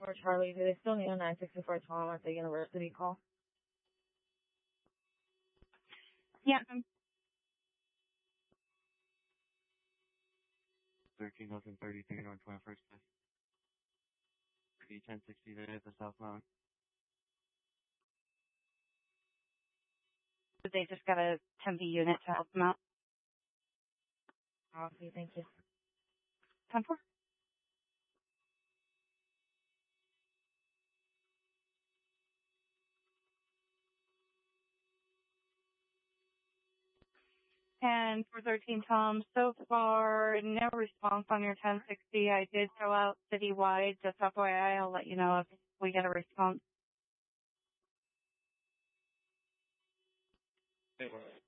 For Charlie, do they still need a 964 Tom at the university call? Yeah. 13,033 North 21st Place. 1060 there at the South Mountain. They just got a Tempe unit to help them out. Okay, thank you. 10-4. And for 13 Tom, so far, no response on your 1060. I did go out citywide, just FYI. I'll let you know if we get a response.